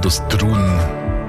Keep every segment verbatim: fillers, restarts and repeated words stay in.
aus Trun.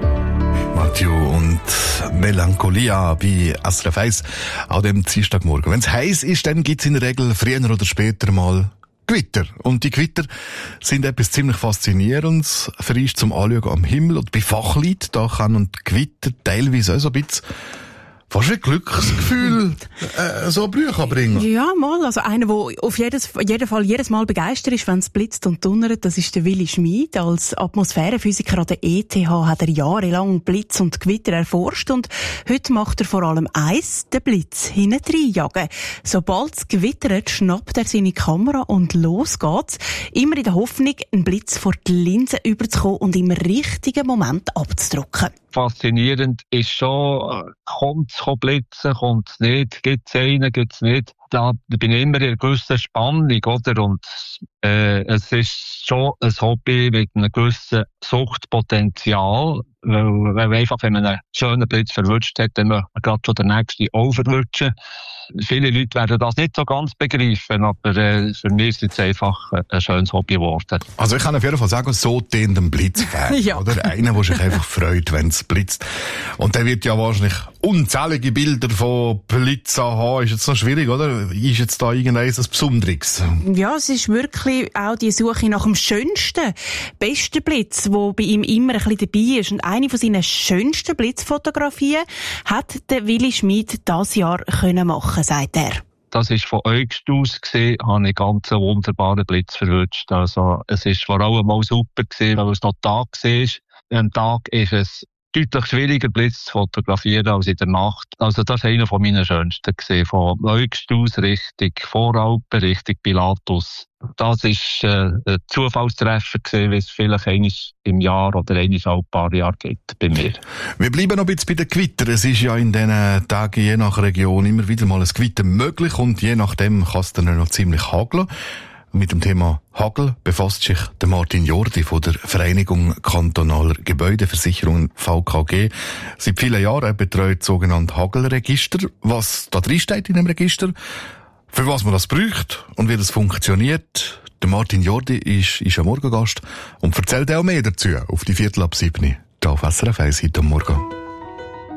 Mathieu und Melancholia bei S R F eins an dem Dienstagmorgen. Wenn es heiß ist, dann gibt es in der Regel früher oder später mal Gewitter. Und die Gewitter sind etwas ziemlich Faszinierendes. Frisch zum Anschauen am Himmel. Und bei Fachleuten, da kann und Gewitter teilweise auch so ein bisschen fast ein Glücksgefühl äh, so Brüche bringen. Ja, mal. Also einer, der auf jedes, jeden Fall jedes Mal begeistert ist, wenn es blitzt und donnert, das ist der Willi Schmid. Als Atmosphärenphysiker an der E T H hat er jahrelang Blitz und Gewitter erforscht und heute macht er vor allem eins, den Blitz hinten jagen. Sobald es gewittert, schnappt er seine Kamera und los geht's. Immer in der Hoffnung, einen Blitz vor die Linse überzukommen und im richtigen Moment abzudrücken. Faszinierend ist schon, kommt es blitzen, kommt es nicht, gibt es einen, gibt es nicht. Da bin ich immer in einer gewissen Spannung, oder? Und äh, es ist schon ein Hobby mit einem gewissen Suchtpotenzial, weil, weil einfach, wenn man einen schönen Blitz verwünscht hat, dann möchte man gerade schon den nächsten auch verwünschen. Viele Leute werden das nicht so ganz begreifen, aber äh, für mich ist es einfach ein schönes Hobby geworden. Also ich kann auf jeden Fall sagen, so den den Blitzfan, ja. Oder? Einer, der sich einfach freut, wenn es blitzt. Und der wird ja wahrscheinlich unzählige Bilder von Blitzen haben. Ist jetzt noch schwierig, oder? Ist jetzt da irgendein Besonderes? Ja, es ist wirklich auch die Suche nach dem schönsten, besten Blitz, wo bei ihm immer ein bisschen dabei ist. Und eine von seinen schönsten Blitzfotografien hat der Willi Schmid dieses Jahr können machen, sagt er. Das ist von August aus gesehen, habe ich ganz einen wunderbaren Blitz verwünscht. Also, es ist vor allem mal super gewesen, weil es noch Tag war. Am Tag ist es deutlich schwieriger, Blitz zu fotografieren als in der Nacht. Also, das war einer von meinen schönsten gewesen. Von August aus Richtung Voralpen, Richtung Pilatus. Das war äh, ein Zufallstreffer gewesen, wie es vielleicht einmal im Jahr oder einmal alle paar Jahre gibt bei mir. Wir bleiben noch ein bisschen bei den Gewittern. Es ist ja in diesen Tagen je nach Region immer wieder mal ein Gewitter möglich und je nachdem kann es dann noch ziemlich hageln. Mit dem Thema Hagel befasst sich der Martin Jordi von der Vereinigung Kantonaler Gebäudeversicherungen V K G. Seit vielen Jahren er betreut das sogenannte Hagelregister. Was da drin steht in dem Register, für was man das braucht und wie das funktioniert. Der Martin Jordi ist, ist ein Morgengast und erzählt auch mehr dazu auf die Viertel ab sieben. Hier auf S R F eins heute am Morgen.